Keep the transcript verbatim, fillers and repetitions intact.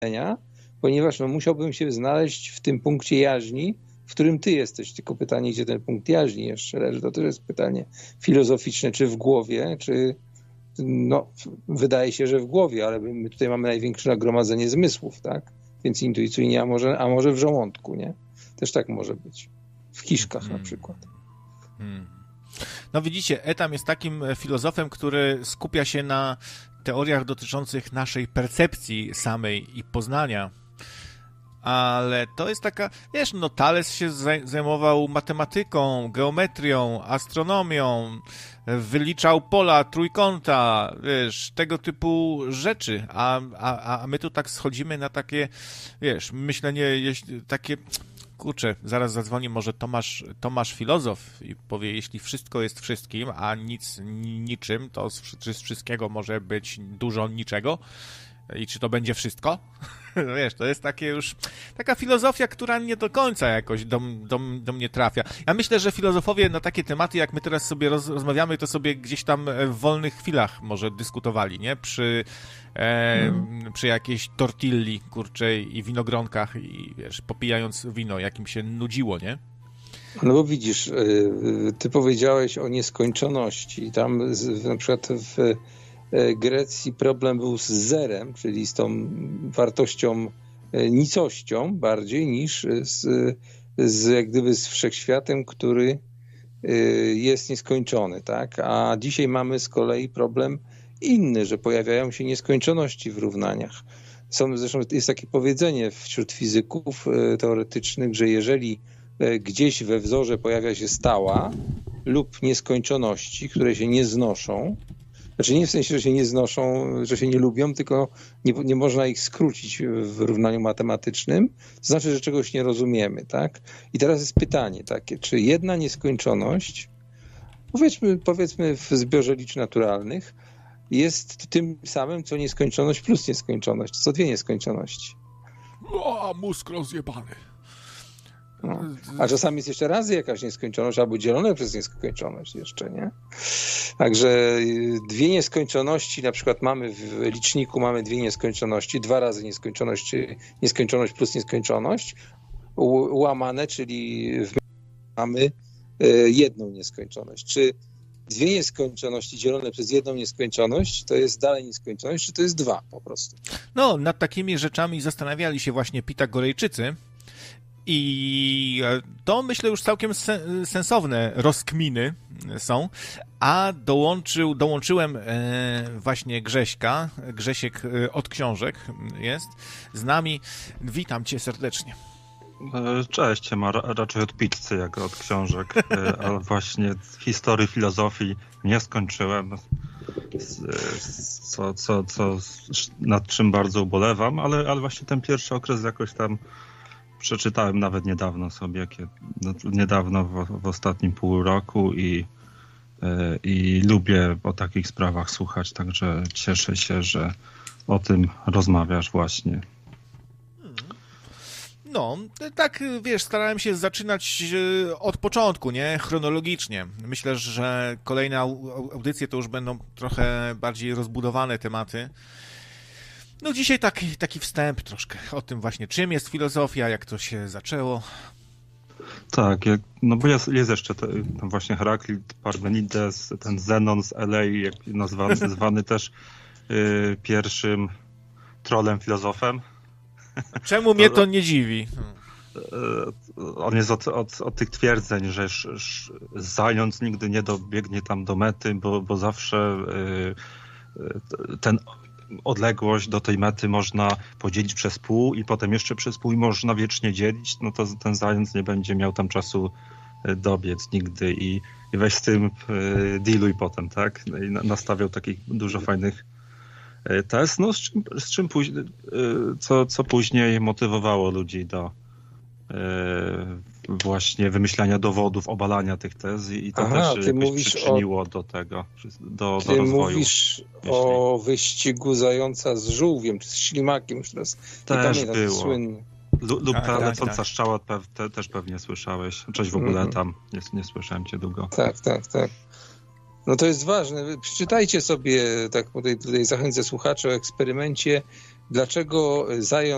ponieważ no, musiałbym się znaleźć w tym punkcie jaźni, w którym ty jesteś. Tylko pytanie, gdzie ten punkt jaźni jeszcze leży, to też jest pytanie filozoficzne, czy w głowie, czy no, wydaje się, że w głowie, ale my tutaj mamy największe nagromadzenie zmysłów, tak? Więc intuicyjnie, a może, a może w żołądku, nie? Też tak może być. W kiszkach hmm. na przykład. Hmm. No widzicie, Etam jest takim filozofem, który skupia się na teoriach dotyczących naszej percepcji samej i poznania. Ale to jest taka, wiesz, no Thales się zajmował matematyką, geometrią, astronomią, wyliczał pola, trójkąta, wiesz, tego typu rzeczy, a, a, a my tu tak schodzimy na takie, wiesz, myślenie, takie, kurczę, zaraz zadzwoni może Tomasz, Tomasz filozof i powie, jeśli wszystko jest wszystkim, a nic niczym, to z, z wszystkiego może być dużo niczego. I czy to będzie wszystko? No wiesz, to jest takie już taka filozofia, która nie do końca jakoś do, do, do mnie trafia. Ja myślę, że filozofowie na takie tematy, jak my teraz sobie roz, rozmawiamy, to sobie gdzieś tam w wolnych chwilach może dyskutowali, nie? Przy, e, mm. przy jakiejś tortilli kurczej i winogronkach i wiesz, popijając wino, jakim się nudziło, nie? No bo widzisz, ty powiedziałeś o nieskończoności. Tam na przykład w Grecji problem był z zerem, czyli z tą wartością nicością bardziej niż z, z jak gdyby z wszechświatem, który jest nieskończony, tak? A dzisiaj mamy z kolei problem inny, że pojawiają się nieskończoności w równaniach. Są, zresztą jest takie powiedzenie wśród fizyków teoretycznych, że jeżeli gdzieś we wzorze pojawia się stała lub nieskończoności, które się nie znoszą, znaczy nie w sensie, że się nie znoszą, że się nie lubią, tylko nie, nie można ich skrócić w równaniu matematycznym. To znaczy, że czegoś nie rozumiemy, tak? I teraz jest pytanie takie, czy jedna nieskończoność, powiedzmy, powiedzmy w zbiorze liczb naturalnych, jest tym samym, co nieskończoność plus nieskończoność. Co dwie nieskończoności. O, mózg rozjebany. No. A czasami jest jeszcze razy jakaś nieskończoność, albo dzielone przez nieskończoność jeszcze, nie? Także dwie nieskończoności, na przykład mamy w liczniku mamy dwie nieskończoności, dwa razy nieskończoność, nieskończoność plus nieskończoność, łamane, czyli w mamy jedną nieskończoność. Czy dwie nieskończoności dzielone przez jedną nieskończoność to jest dalej nieskończoność, czy to jest dwa po prostu? No, nad takimi rzeczami zastanawiali się właśnie Pitagorejczycy. I to, myślę, już całkiem sensowne rozkminy są, a dołączył, dołączyłem właśnie Grześka, Grzesiek od książek jest z nami. Witam cię serdecznie. Cześć, ma raczej od pizzy, jak od książek, ale właśnie historii filozofii nie skończyłem, co, co, co, nad czym bardzo ubolewam, ale, ale właśnie ten pierwszy okres jakoś tam przeczytałem nawet niedawno sobie, no, niedawno w, w ostatnim pół roku i, i lubię o takich sprawach słuchać, także cieszę się, że o tym rozmawiasz właśnie. No, tak, wiesz, starałem się zaczynać od początku, nie? Chronologicznie. Myślę, że kolejne audycje to już będą trochę bardziej rozbudowane tematy. No dzisiaj taki, taki wstęp troszkę o tym właśnie, czym jest filozofia, jak to się zaczęło. Tak, jak, no bo jest, jest jeszcze te, no właśnie Heraklit, Parmenides, ten Zenon z L A, jak nazwany, zwany też y, pierwszym trolem filozofem. Czemu mnie to nie dziwi? On jest od, od, od tych twierdzeń, że sz, sz, zając nigdy nie dobiegnie tam do mety, bo, bo zawsze y, y, ten odległość do tej mety można podzielić przez pół i potem jeszcze przez pół i można wiecznie dzielić, no to ten zając nie będzie miał tam czasu dobiec nigdy i, i weź z tym y, dealuj potem, tak? No i na, nastawiał takich dużo fajnych tez, no z czym, z czym później, co, co później motywowało ludzi do właśnie wymyślania dowodów, obalania tych tez i to Aha, też ty jakoś mówisz przyczyniło o... do tego, do, ty do rozwoju. Ty mówisz myśli. O wyścigu zająca z żółwiem, czy z ślimakiem, już teraz też nie pamiętam, było. Słynny. Lub ta tak, lecąca tak. strzała pe, te, też pewnie słyszałeś. Cześć w ogóle mm-hmm. tam, nie, nie słyszałem cię długo. Tak, tak, tak. No to jest ważne. Przeczytajcie sobie, tak tutaj, tutaj zachęcę słuchaczy o eksperymencie, dlaczego zając